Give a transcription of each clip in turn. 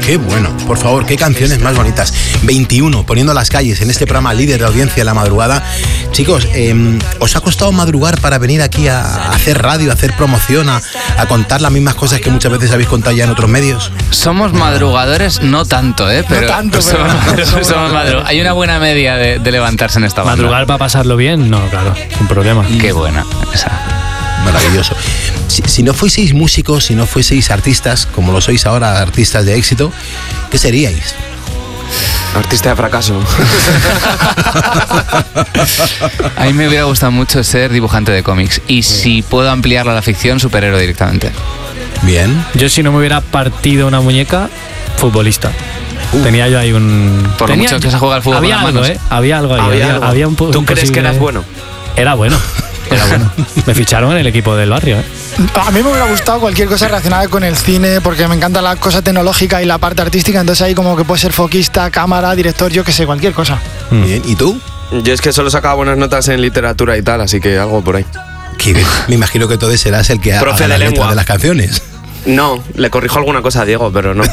Qué bueno, por favor, qué canciones más bonitas. 21, poniendo las calles en este programa líder de audiencia en la madrugada. Chicos, ¿os ha costado madrugar para venir aquí a hacer radio, a hacer promoción, a contar las mismas cosas que muchas veces habéis contado ya en otros medios? Somos madrugadores, no tanto, pero, no tanto, somos madrugadores. Hay una buena media de levantarse en esta banda. ¿Madrugar para pasarlo bien? No, claro, sin problema. Qué buena esa. Maravilloso. Si no fueseis músicos, si no fueseis artistas, como lo sois ahora, artistas de éxito, ¿qué seríais? Artista de fracaso. A mí me hubiera gustado mucho ser dibujante de cómics. Y si puedo ampliarlo a la ficción, superhéroe directamente. Bien. Yo, si no me hubiera partido una muñeca, futbolista. Tenía yo ahí un... Por lo mucho que se juega al fútbol había con las algo, manos. Había algo ahí. Había un ¿Tú crees que eras bueno? Era bueno. Me ficharon en el equipo del barrio, A mí me hubiera gustado cualquier cosa relacionada con el cine, porque me encanta la cosa tecnológica y la parte artística, entonces ahí como que puede ser foquista, cámara, director, yo que sé, cualquier cosa. Bien. ¿Y tú? Yo es que solo sacaba buenas notas en literatura y tal, así que algo por ahí. Me imagino que entonces serás el que haga las letras de las canciones. No, le corrijo alguna cosa a Diego, pero no.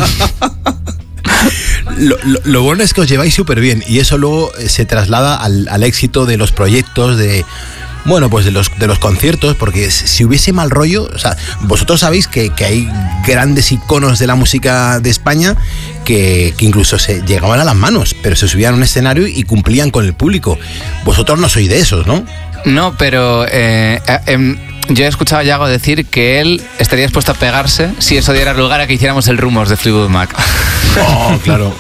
Lo bueno es que os lleváis súper bien y eso luego se traslada al éxito de los proyectos, pues de los conciertos, porque si hubiese mal rollo, o sea, vosotros sabéis que hay grandes iconos de la música de España que incluso se llegaban a las manos, pero se subían a un escenario y cumplían con el público. Vosotros no sois de esos, ¿no? No, pero yo he escuchado a Yago decir que él estaría dispuesto a pegarse si eso diera lugar a que hiciéramos el Rumors de Fleetwood Mac. Oh, claro.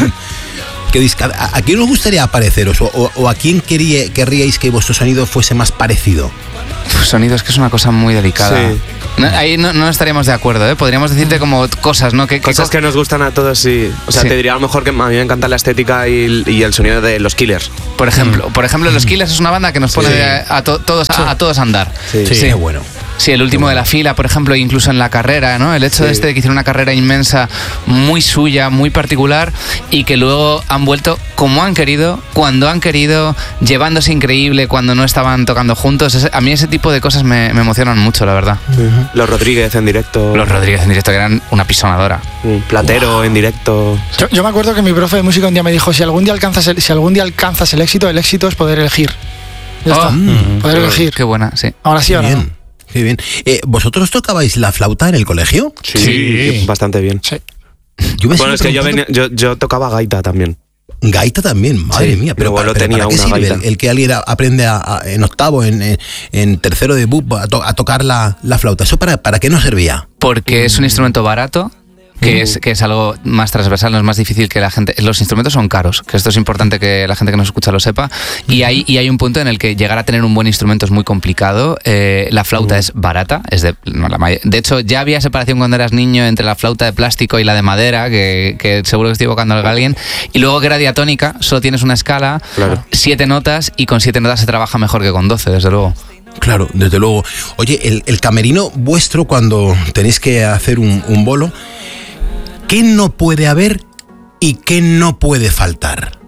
¿A quién os gustaría apareceros o a quién querríais que vuestro sonido fuese más parecido? Sonido es que es una cosa muy delicada. Sí. Ahí no estaríamos de acuerdo, ¿eh? Podríamos decirte como cosas, ¿no? Cosas que nos gustan a todos, sí. O sea, sí. Te diría a lo mejor que a mí me encanta la estética y el sonido de los Killers. Por ejemplo, los Killers es una banda que nos pone a todos a andar. Sí, bueno. Sí, el último de la fila, por ejemplo, incluso en la carrera, ¿no? El hecho de que hicieron una carrera inmensa, muy suya, muy particular, y que luego han vuelto como han querido, cuando han querido, llevándose increíble cuando no estaban tocando juntos. A mí ese tipo de cosas me emocionan mucho, la verdad. Uh-huh. Los Rodríguez en directo. Que eran una pisonadora. Platero en directo. Yo me acuerdo que mi profe de música un día me dijo, si algún día alcanzas el éxito es poder elegir. Ya está. Poder elegir. Qué buena, sí. Ahora sí, ahora no. Qué bien. ¿Vosotros tocabais la flauta en el colegio? Sí. Bastante bien. Sí. Bueno, es que yo tocaba gaita también. Gaita también, madre mía. Pero tenía ¿para qué una sirve gaita? El que alguien aprende en octavo, en tercero de BUP a tocar la flauta? ¿Eso para qué nos servía? Porque es un instrumento barato, que es algo más transversal, no es más difícil que la gente. Los instrumentos son caros, que esto es importante que la gente que nos escucha lo sepa, y hay un punto en el que llegar a tener un buen instrumento es muy complicado. La flauta es barata, de hecho ya había separación cuando eras niño entre la flauta de plástico y la de madera, que seguro que estoy evocando a alguien, y luego que era diatónica, solo tienes una escala, 7 notas, y con 7 notas se trabaja mejor que con 12, desde luego. Claro, desde luego. Oye, el camerino vuestro cuando tenéis que hacer un bolo, ¿qué no puede haber y qué no puede faltar?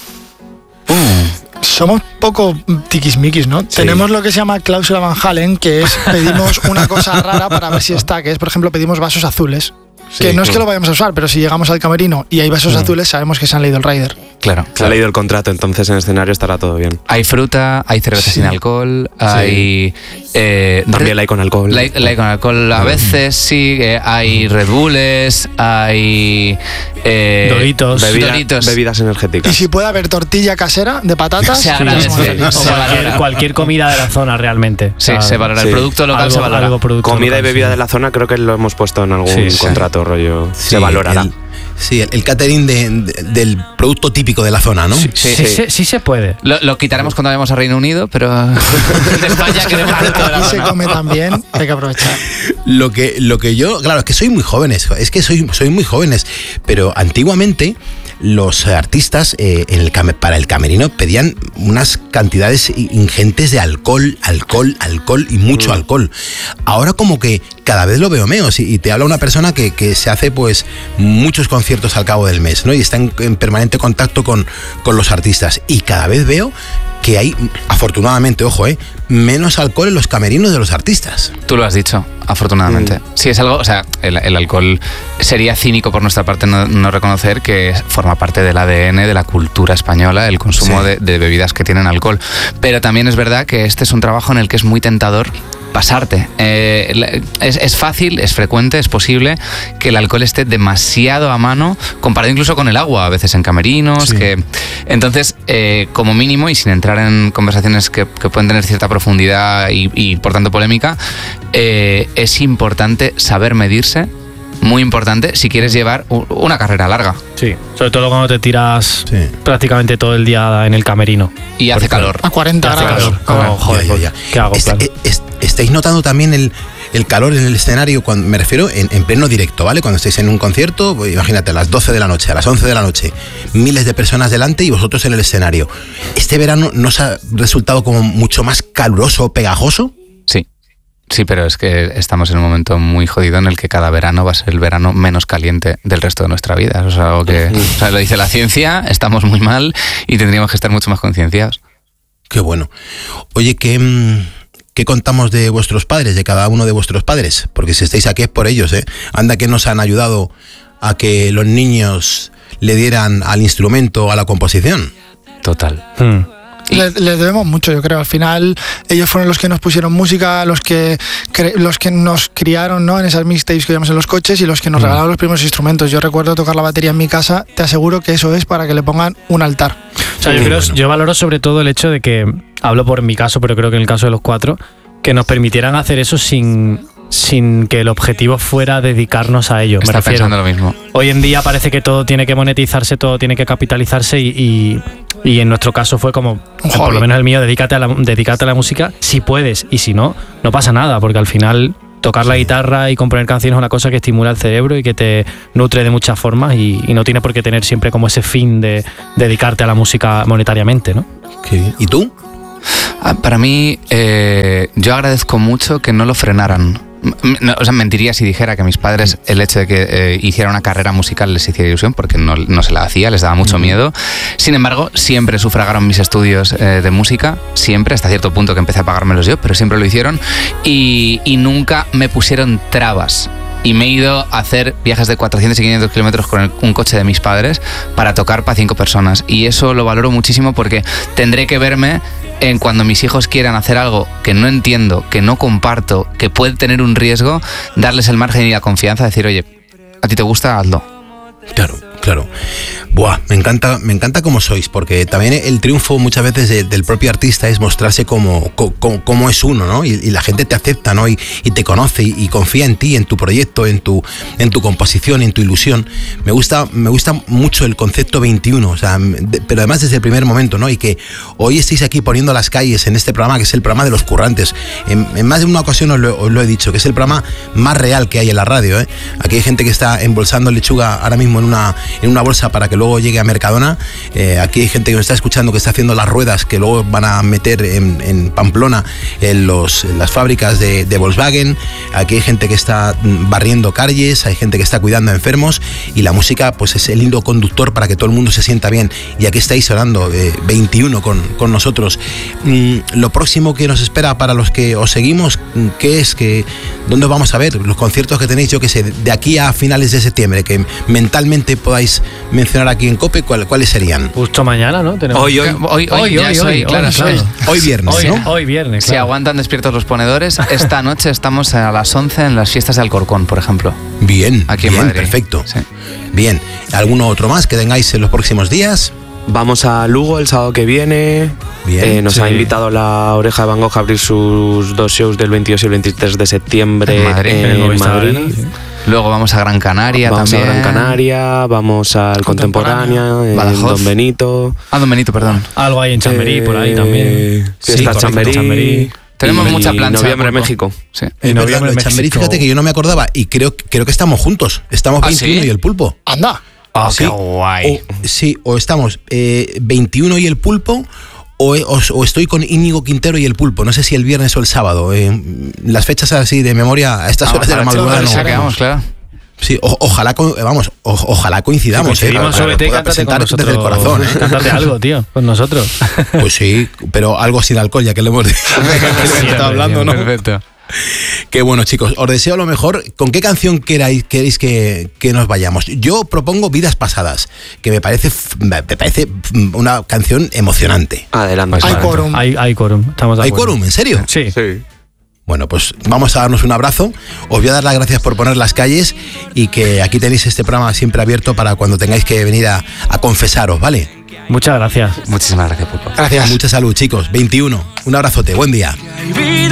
Somos poco tiquismiquis, ¿no? Sí. Tenemos lo que se llama cláusula Van Halen, que es pedimos una cosa rara para ver si está, que es, por ejemplo, pedimos vasos azules. Sí, que no es que lo vayamos a usar, pero si llegamos al camerino y hay vasos azules, sabemos que se han leído el rider. Claro. Se ha leído el contrato, entonces en el escenario estará todo bien. Hay fruta, hay cerveza sin alcohol, hay... también la hay con alcohol. La hay con alcohol a veces, sí. Hay Red Bulls, hay... Doritos. Bebidas energéticas. Y si puede haber tortilla casera de patatas... Se agradece. Cualquier comida de la zona realmente. Sí, se valora. El producto local se valora. Comida y bebida de la zona creo que lo hemos puesto en algún contrato, rollo. Se valorará. El catering del producto típico de la zona, ¿no? Sí se puede. Lo quitaremos cuando vayamos a Reino Unido, pero de España queremos producto de la zona. Se come también, hay que aprovechar. Lo que yo, claro, es que soy muy jóvenes, soy muy jóvenes, pero antiguamente los artistas para el camerino pedían unas cantidades ingentes de alcohol y mucho alcohol. Ahora como que cada vez lo veo menos y te habla una persona que se hace pues muchos conciertos al cabo del mes, ¿no? Y está en permanente contacto con los artistas y cada vez veo que hay, afortunadamente, ojo, menos alcohol en los camerinos de los artistas. Tú lo has dicho, afortunadamente. Sí, es algo, o sea, el alcohol sería cínico por nuestra parte no reconocer que forma parte del ADN de la cultura española, el consumo de bebidas que tienen alcohol. Pero también es verdad que este es un trabajo en el que es muy tentador pasarte. Es fácil, es frecuente, es posible que el alcohol esté demasiado a mano, comparado incluso con el agua, a veces en camerinos. Entonces, como mínimo, y sin entrar en conversaciones que pueden tener cierta profundidad y por tanto polémica, es importante saber medirse, muy importante, si quieres llevar una carrera larga. Sí, sobre todo cuando te tiras prácticamente todo el día en el camerino. Y hace calor. A 40 grados. Joder, ¿qué hago? ¿Estáis notando también el calor en el escenario? Cuando me refiero en pleno directo, ¿vale? Cuando estáis en un concierto, pues imagínate, a las 12 de la noche, a las 11 de la noche, miles de personas delante y vosotros en el escenario. ¿Este verano no os ha resultado como mucho más caluroso o pegajoso? Sí, pero es que estamos en un momento muy jodido en el que cada verano va a ser el verano menos caliente del resto de nuestra vida. Eso es algo que lo dice la ciencia, estamos muy mal y tendríamos que estar mucho más concienciados. Qué bueno. Oye, ¿qué contamos de vuestros padres, de cada uno de vuestros padres? Porque si estáis aquí es por ellos, ¿eh? Anda que nos han ayudado a que los niños le dieran al instrumento, a la composición. Total. Les debemos mucho, yo creo. Al final ellos fueron los que nos pusieron música, los que nos criaron, ¿no?, en esas mixtapes que llevamos en los coches y los que nos regalaron los primeros instrumentos. Yo recuerdo tocar la batería en mi casa, te aseguro que eso es para que le pongan un altar. O sea, yo valoro sobre todo el hecho de que, hablo por mi caso, pero creo que en el caso de los cuatro, que nos permitieran hacer eso sin que el objetivo fuera dedicarnos a ello. Está pensando lo mismo. Hoy en día parece que todo tiene que monetizarse, todo tiene que capitalizarse y en nuestro caso fue como, por lo menos el mío, dedícate a la música si puedes, y si no, no pasa nada, porque al final tocar la guitarra y componer canciones es una cosa que estimula el cerebro y que te nutre de muchas formas y no tiene por qué tener siempre como ese fin de dedicarte a la música monetariamente, ¿no? ¿Y tú? Para mí, yo agradezco mucho que no lo frenaran. O sea, mentiría si dijera que a mis padres el hecho de que hiciera una carrera musical les hiciera ilusión, porque no se la hacía, les daba mucho miedo. Sin embargo, siempre sufragaron mis estudios de música, siempre, hasta cierto punto que empecé a pagármelos yo, pero siempre lo hicieron y nunca me pusieron trabas. Y me he ido a hacer viajes de 400 y 500 kilómetros con un coche de mis padres para tocar para 5 personas. Y eso lo valoro muchísimo porque tendré que verme en cuando mis hijos quieran hacer algo que no entiendo, que no comparto, que puede tener un riesgo, darles el margen y la confianza, decir, oye, ¿a ti te gusta? Hazlo. Claro. Buah, me encanta cómo sois, porque también el triunfo muchas veces del propio artista es mostrarse como es uno, ¿no? Y la gente te acepta, ¿no? Y te conoce y confía en ti, en tu proyecto, en tu composición, en tu ilusión. Me gusta mucho el concepto 21, o sea, pero además desde el primer momento, ¿no? Y que hoy estéis aquí poniendo las calles en este programa, que es el programa de los currantes. En más de una ocasión os lo he dicho, que es el programa más real que hay en la radio, ¿eh? Aquí hay gente que está embolsando lechuga ahora mismo en una bolsa para que luego llegue a Mercadona. Aquí hay gente que nos está escuchando que está haciendo las ruedas que luego van a meter en Pamplona en las fábricas de Volkswagen. Aquí hay gente que está barriendo calles, hay gente que está cuidando a enfermos y la música pues es el hilo conductor para que todo el mundo se sienta bien. Y aquí estáis sonando 21 con nosotros. Lo próximo que nos espera para los que os seguimos, ¿qué es? ¿Dónde vamos a ver? Los conciertos que tenéis, yo que sé, de aquí a finales de septiembre, que mentalmente podáis mencionar aquí en COPE, ¿cuáles serían? Justo mañana, ¿no? Hoy, claro. Hoy viernes, ¿no? Hoy viernes, claro. Si aguantan despiertos los ponedores, esta noche estamos a las 11 en las fiestas de Alcorcón, por ejemplo. Bien, aquí en Madrid. Perfecto. Sí. Bien, ¿alguno otro más que tengáis en los próximos días? Vamos a Lugo el sábado que viene. Bien, nos ha invitado la Oreja de Van Gogh a abrir sus 2 shows del 22 y el 23 de septiembre en Madrid. Sí. Luego vamos a Gran Canaria vamos a Gran Canaria, vamos al Contemporánea, en Don Benito. Don Benito, perdón. Algo hay en Chamberí, por ahí también. Fiesta Chamberí. Tenemos mucha plancha. Noviembre en México. Sí. En noviembre en Chamberí, fíjate que yo no me acordaba y creo que estamos juntos. Estamos 21 ¿sí? y el Pulpo. ¡Anda! Oh, qué guay. O estamos 21 y el Pulpo, o estoy con Íñigo Quintero y el Pulpo. No sé si el viernes o el sábado. Las fechas así de memoria a estas horas de la madrugada. No. Quedamos, claro. Sí, ojalá coincidamos. Coincidimos, súbete y cántate con nosotros. Desde el corazón. Cántate algo, tío, con nosotros. Pues sí, pero algo sin alcohol, ya que le hemos estado hablando, ¿no? Perfecto. Qué bueno, chicos, os deseo lo mejor. ¿Con qué canción queréis que nos vayamos? Yo propongo Vidas Pasadas, que me parece una canción emocionante. Adelante. Hay quórum. Hay quórum, estamos de acuerdo. ¿Hay quórum? ¿En serio? Sí. Bueno, pues vamos a darnos un abrazo. Os voy a dar las gracias por poner las calles y que aquí tenéis este programa siempre abierto para cuando tengáis que venir a confesaros, ¿vale? Muchas gracias. Muchísimas gracias, Pulpo. Gracias. Mucha salud, chicos. 21. Un abrazote. Buen día.